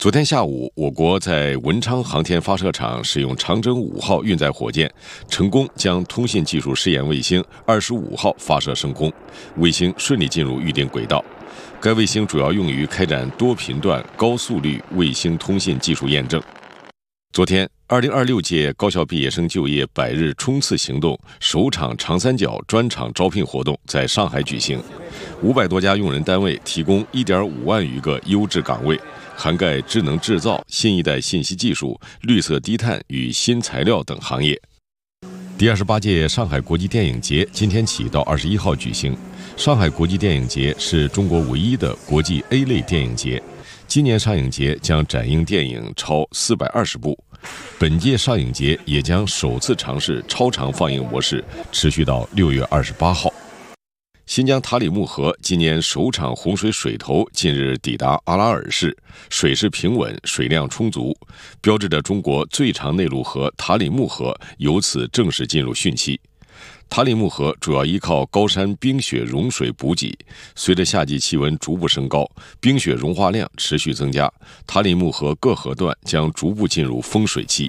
昨天下午，我国在文昌航天发射场使用长征5号运载火箭，成功将通信技术试验卫星25号发射升空，卫星顺利进入预定轨道。该卫星主要用于开展多频段高速率卫星通信技术验证。昨天，2026届高校毕业生就业100日冲刺行动首场长三角专场招聘活动在上海举行，500多家用人单位提供1.5万余个优质岗位，涵盖智能制造、新一代信息技术、绿色低碳与新材料等行业。第28届上海国际电影节今天起到21号举行。上海国际电影节是中国唯一的国际 A 类电影节，今年上影节将展映电影超420部。本届上影节也将首次尝试超长放映模式，持续到6月28号。新疆塔里木河今年首场洪水水头近日抵达阿拉尔市，水势平稳，水量充足，标志着中国最长内陆河塔里木河由此正式进入汛期。塔里木河主要依靠高山冰雪融水补给，随着夏季气温逐步升高，冰雪融化量持续增加，塔里木河各河段将逐步进入丰水期。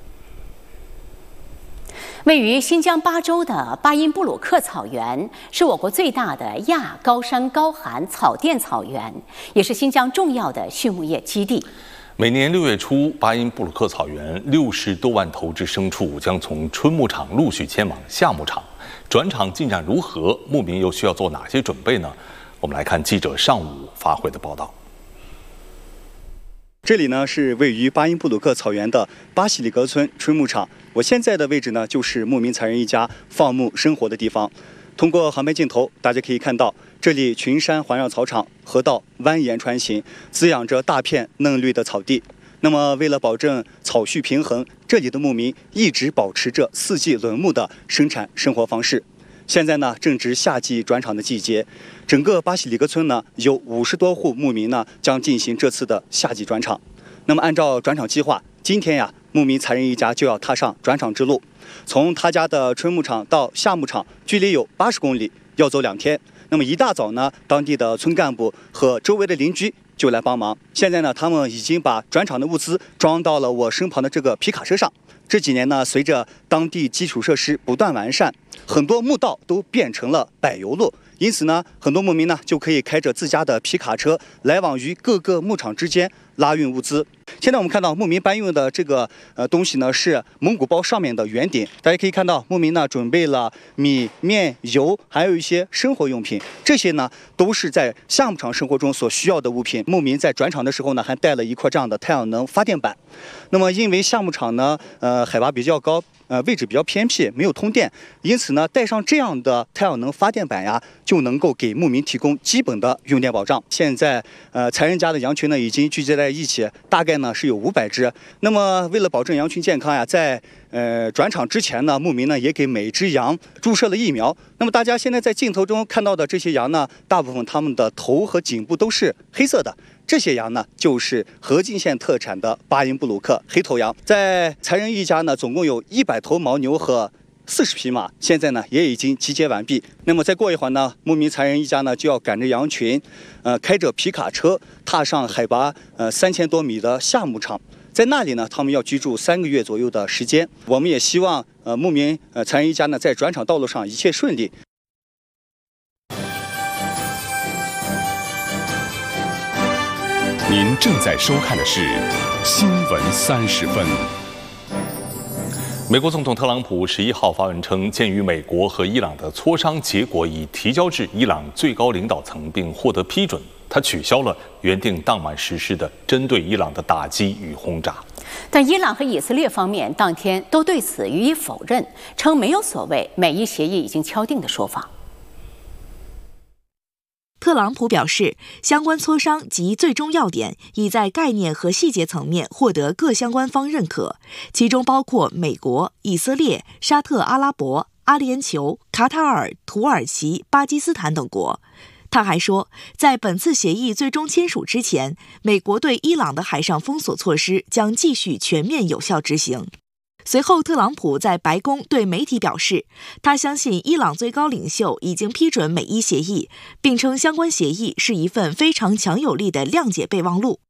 位于新疆巴州的巴音布鲁克草原是我国最大的亚高山高寒草甸草原，也是新疆重要的畜牧业基地。 每年6月初，巴音布鲁克草原60多万头之牲畜将从春牧场陆续迁往夏牧场，转场进展如何？牧民又需要做哪些准备呢？我们来看记者上午发回的报道。 这里呢是位于巴音布鲁克草原的巴西里格村春牧场，我现在的位置呢就是牧民才人一家放牧生活的地方。通过航拍镜头，大家可以看到，这里群山环绕草场，河道蜿蜒穿行，滋养着大片嫩绿的草地。那么，为了保证草畜平衡，这里的牧民一直保持着4季轮牧的生产生活方式。现在呢，正值夏季转场的季节，整个巴西里格村呢有50多户牧民呢将进行这次的夏季转场。那么，按照转场计划，今天呀，牧民才人一家就要踏上转场之路。从他家的春牧场到夏牧场，距离有80公里，要走2天。那么一大早呢，当地的村干部和周围的邻居就来帮忙。现在呢，他们已经把转场的物资装到了我身旁的这个皮卡车上。这几年呢，随着当地基础设施不断完善，很多牧道都变成了柏油路，因此呢，很多牧民呢就可以开着自家的皮卡车来往于各个牧场之间拉运物资。现在我们看到牧民搬运的这个东西呢是蒙古包上面的圆顶，大家可以看到牧民呢准备了米、面、油，还有一些生活用品，这些呢都是在夏牧场生活中所需要的物品。牧民在转场的时候呢还带了一块这样的太阳能发电板。那么因为夏牧场呢海拔比较高，位置比较偏僻，没有通电，因此呢带上这样的太阳能发电板呀，就能够给牧民提供基本的用电保障。现在才人家的羊群呢已经聚集在一起，大概呢是有500只。那么为了保证羊群健康呀，在转场之前呢，牧民呢也给每只羊注射了疫苗。那么大家现在在镜头中看到的这些羊呢，大部分它们的头和颈部都是黑色的。这些羊呢，就是河津县特产的巴音布鲁克黑头羊。在才人一家呢，总共有100头牦牛和40匹马，现在呢也已经集结完毕。那么再过一会儿呢，牧民才人一家呢就要赶着羊群，开着皮卡车踏上海拔3000多米的夏牧场。在那里呢，他们要居住3个月左右的时间。我们也希望牧民才人一家呢在转场道路上一切顺利。 您正在收看的是《新闻30分》。 美国总统特朗普11号发文称，鉴于美国和伊朗的磋商结果已提交至伊朗最高领导层并获得批准，他取消了原定当晚实施的针对伊朗的打击与轰炸。 但伊朗和以色列方面当天都对此予以否认，称没有所谓美伊协议已经敲定的说法。 特朗普表示，相关磋商及最终要点已在概念和细节层面获得各相关方认可，其中包括美国、以色列、沙特阿拉伯、阿联酋、卡塔尔、土耳其、巴基斯坦等国。他还说，在本次协议最终签署之前，美国对伊朗的海上封锁措施将继续全面有效执行。随后，特朗普在白宫对媒体表示，他相信伊朗最高领袖已经批准美伊协议，并称相关协议是一份非常强有力的谅解备忘录。